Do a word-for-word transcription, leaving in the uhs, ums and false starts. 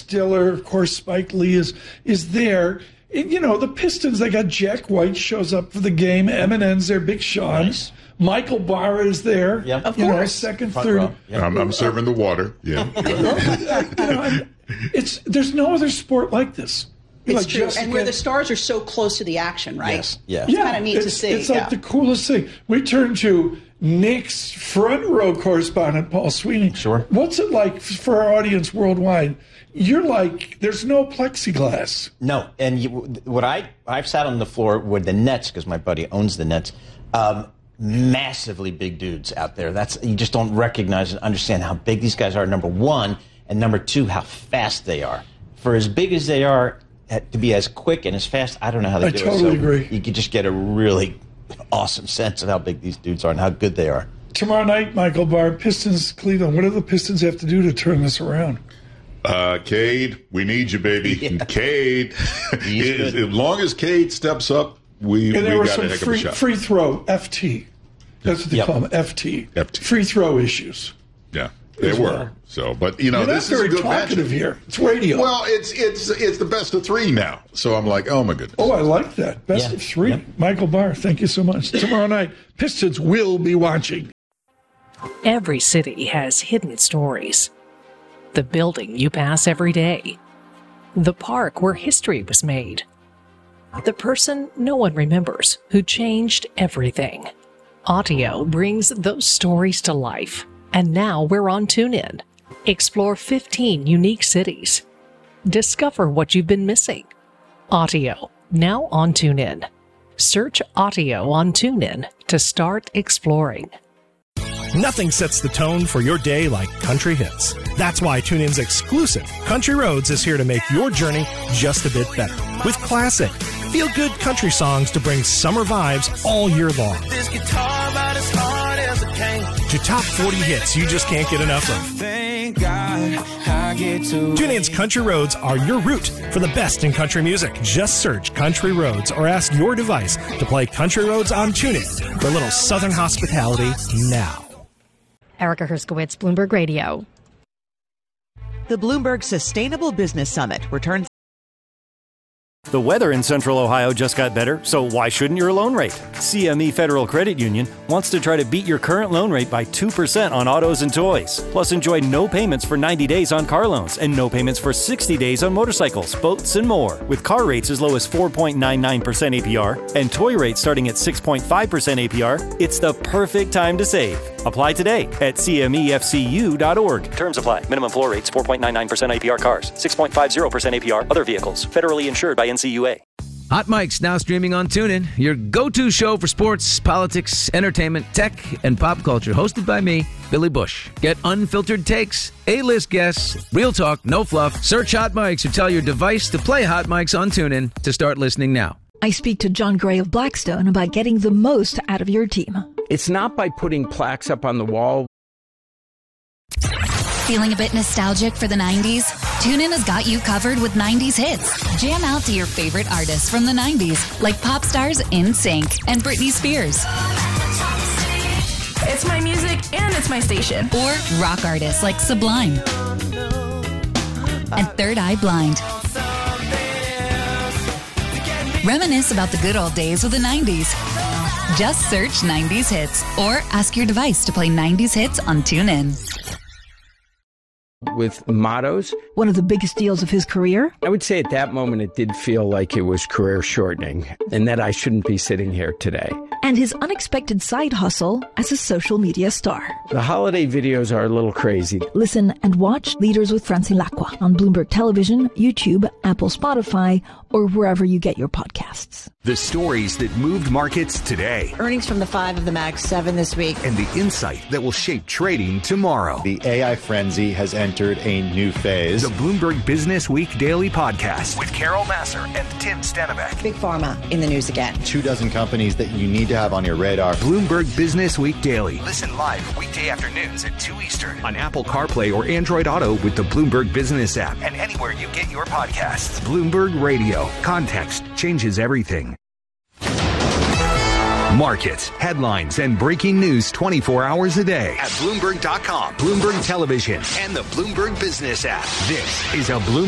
Diller, of course, Spike Lee is is there. It, you know, the Pistons, they got Jack White shows up for the game. Eminem's there, Big Sean. Nice. Michael Barr is there. Yep. Of you course. know, second, Front third. row. Yep. I'm, I'm serving the water. Yeah. you know, I'm- it's there's no other sport like this. It's Like true. Jessica- And where the stars are so close to the action, right? Yes. Yes. It's kind of neat it's, to see. It's like yeah. the coolest thing. We turn to Knicks front row correspondent Paul Sweeney. Sure. What's it like for our audience worldwide? You're like, there's no plexiglass. No, and you, what I I've sat on the floor with the Nets because my buddy owns the Nets. Um, massively big dudes out there. That's you just don't recognize and understand how big these guys are. Number one, and number two, how fast they are. For as big as they are, to be as quick and as fast, I don't know how they I do totally it. So agree. You could just get a really awesome sense of how big these dudes are and how good they are. Tomorrow night, Michael Barr, Pistons, Cleveland. What do the Pistons have to do to turn this around? Uh, Cade, we need you, baby. Yeah. Cade. He's as, good. as long as Cade steps up, we, And there we were got some a heck of a free, shot. free throw, F T. That's what they Yep. call them, F T. F T. Free throw issues. Yeah, they as were. well. So, but you know, You're not this is very a good talkative matchup. here. It's radio. Well, it's it's it's the best of three now. So I'm like, oh my goodness. Oh, I like that. Best Yeah. of three. Yep. Michael Barr, thank you so much. Tomorrow night, Pistons will be watching. Every city has hidden stories. The building you pass every day. The park where history was made. The person no one remembers who changed everything. Audio brings those stories to life. And now we're on TuneIn. Explore fifteen unique cities. Discover what you've been missing. Audio, now on TuneIn. Search Audio on TuneIn to start exploring. Nothing sets the tone for your day like country hits. That's why TuneIn's exclusive Country Roads is here to make your journey just a bit better. With classic, feel-good country songs to bring summer vibes all year long. This guitar about as hard as it came. To top forty hits you just can't get enough of. Thank God I get to. TuneIn's Country Roads are your route for the best in country music. Just search Country Roads or ask your device to play Country Roads on TuneIn for a little southern hospitality now. Erica Herskowitz, Bloomberg Radio. The Bloomberg Sustainable Business Summit returns. The weather in Central Ohio just got better, so why shouldn't your loan rate? C M E Federal Credit Union wants to try to beat your current loan rate by two percent on autos and toys. Plus, enjoy no payments for ninety days on car loans and no payments for sixty days on motorcycles, boats, and more. With car rates as low as four point nine nine percent A P R and toy rates starting at six point five percent A P R, it's the perfect time to save. Apply today at C M E F C U dot org. Terms apply. Minimum floor rates four point nine nine percent A P R cars, six point five zero percent A P R other vehicles. Federally insured by N C U A. Hot Mic's now streaming on TuneIn, your go-to show for sports, politics, entertainment, tech, and pop culture. Hosted by me, Billy Bush. Get unfiltered takes, A-list guests, real talk, no fluff. Search Hot Mics or tell your device to play Hot Mics on TuneIn to start listening now. I speak to John Gray of Blackstone about getting the most out of your team. It's not by putting plaques up on the wall. Feeling a bit nostalgic for the nineties? TuneIn has got you covered with nineties hits. Jam out to your favorite artists from the nineties, like pop stars NSYNC and Britney Spears. It's my music and it's my station. Or rock artists like Sublime and Third Eye Blind. Reminisce about the good old days of the nineties. Just search nineties hits or ask your device to play nineties hits on TuneIn. With mottos. One of the biggest deals of his career? I would say at that moment it did feel like it was career shortening and that I shouldn't be sitting here today. And his unexpected side hustle as a social media star. The holiday videos are a little crazy. Listen and watch Leaders with Francine Lacqua on Bloomberg Television, YouTube, Apple, Spotify, or wherever you get your podcasts. The stories that moved markets today. Earnings from the five of the Mag seven this week. And the insight that will shape trading tomorrow. The A I frenzy has entered a new phase. The Bloomberg Business Week Daily Podcast with Carol Massar and Tim Stenbeck. Big Pharma in the news again. Two dozen companies that you need to have on your radar. Bloomberg Business Week Daily. Listen live weekday afternoons at two Eastern on Apple CarPlay or Android Auto with the Bloomberg Business app and anywhere you get your podcasts. Bloomberg Radio. Context changes everything. Markets, headlines, and breaking news twenty-four hours a day at Bloomberg dot com, Bloomberg Television, and the Bloomberg Business app. This is a Bloomberg